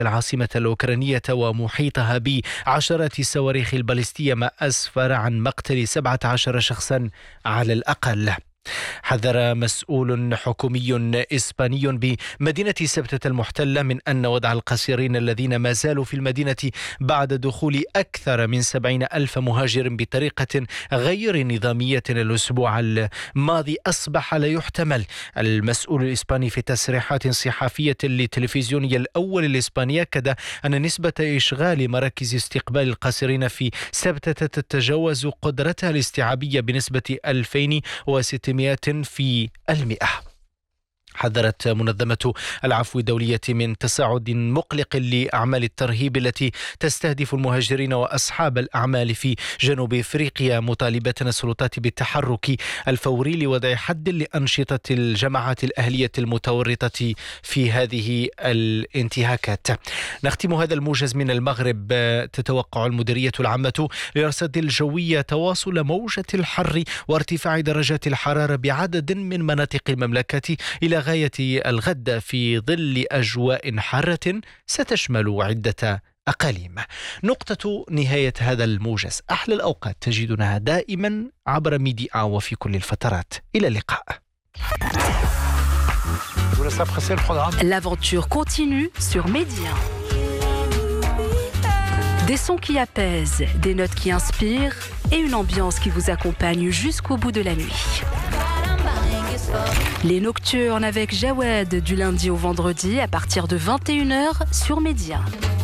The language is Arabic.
العاصمة الأوكرانية ومحيطها بعشرات الصواريخ البالستية، ما أسفر عن مقتل 17 شخصا على الأقل. حذر مسؤول حكومي إسباني بمدينة سبتة المحتلة من أن وضع القسيرين الذين ما زالوا في المدينة بعد دخول أكثر من 70,000 مهاجر بطريقة غير نظامية الأسبوع الماضي أصبح لا يحتمل. المسؤول الإسباني في تصريحات صحفية للتلفزيون الأول الإسباني أكد أن نسبة إشغال مراكز استقبال القاسرين في سبتة تتجاوز قدرتها الاستيعابية بنسبة 2600 في 100. حذرت منظمة العفو الدولية من تصاعد مقلق لأعمال الترهيب التي تستهدف المهاجرين وأصحاب الأعمال في جنوب أفريقيا، مطالبة السلطات بالتحرك الفوري لوضع حد لأنشطة الجماعات الأهلية المتورطة في هذه الانتهاكات. نختم هذا الموجز من المغرب. تتوقع المديرية العامة للأرصاد الجوية تواصل موجة الحر وارتفاع درجات الحرارة بعدد من مناطق المملكة إلى غاية الغد في ظل أجواء حارة ستشمل عدة أقاليم. نقطة نهاية هذا الموجز. أحلى الأوقات تجدونها دائما عبر ميديا وفي كل الفترات. إلى اللقاء. L'aventure continue sur Média. Des sons qui apaisent, des notes qui inspirent et une ambiance qui vous accompagne jusqu'au bout de la nuit. Les Nocturnes avec Jawed du lundi au vendredi à partir de 21h sur Média.